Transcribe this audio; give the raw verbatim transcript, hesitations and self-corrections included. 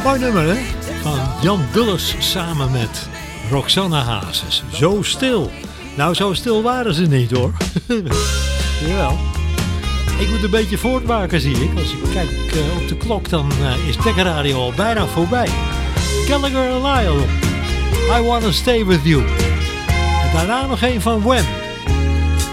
Mooi nummer, hè? Van Jan Dulles samen met Roxanne Hazes. Zo stil. Nou, zo stil waren ze niet, hoor. Jawel. Ik moet een beetje voortmaken, zie ik. Als ik kijk uh, op de klok, dan uh, is Tech Radio al bijna voorbij. Gallagher en Lyle. I Wanna Stay With You. En daarna nog een van Wham.